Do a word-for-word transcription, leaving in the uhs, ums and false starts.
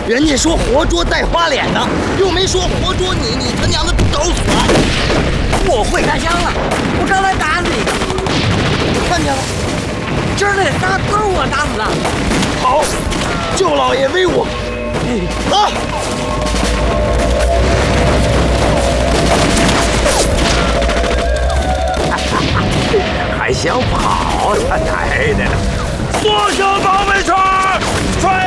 人家说活捉带花脸的，又没说活捉你，你他娘的找死！ 我会开枪了，我刚才打死一个， 看见了， 今儿那仨都是我打死的。 好，舅老爷威武！啊！ 还想跑，他奶奶的！ 缩小防卫圈，传